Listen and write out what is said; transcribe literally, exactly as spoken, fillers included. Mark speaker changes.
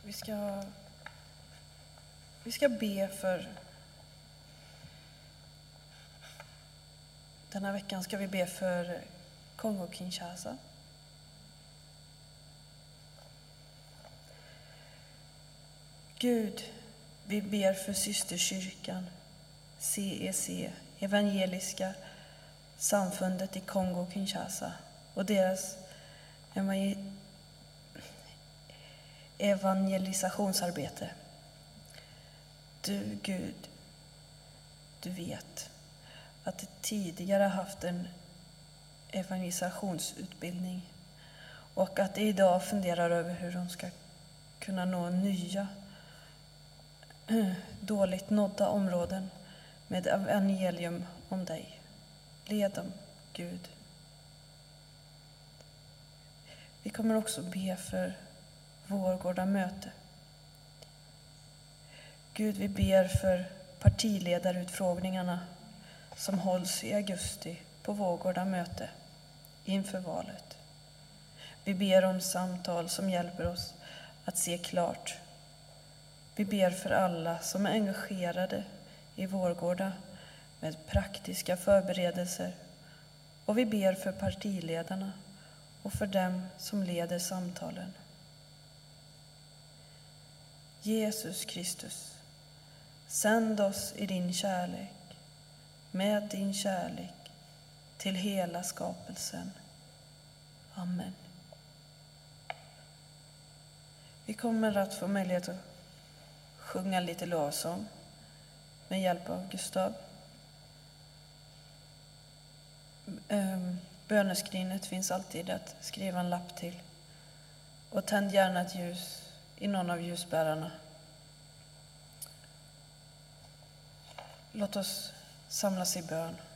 Speaker 1: Vi ska, vi ska be för... Den här veckan ska vi be för Kongo-Kinshasa. Gud, vi ber för systerkyrkan, C E C, evangeliska samfundet i Kongo-Kinshasa och deras evangelisationsarbete. Du, Gud, du vet att de tidigare haft en evangelisationsutbildning och att de idag funderar över hur de ska kunna nå nya, dåligt nådda områden med evangelium om dig. Led dem, Gud. Vi kommer också be för Vårgårda möte. Gud, vi ber för partiledarutfrågningarna som hålls i augusti på Vårgårda möte inför valet. Vi ber om samtal som hjälper oss att se klart. Vi ber för alla som är engagerade i Vårgårda med praktiska förberedelser. Och vi ber för partiledarna och för dem som leder samtalen. Jesus Kristus, sänd oss i din kärlek, med din kärlek till hela skapelsen. Amen. Vi kommer att få möjlighet att sjunga lite lovsång med hjälp av Gustav. Böneskrinet finns alltid att skriva en lapp till. Och tänd gärna ett ljus i någon av ljusbärarna. Låt oss samlas i bön.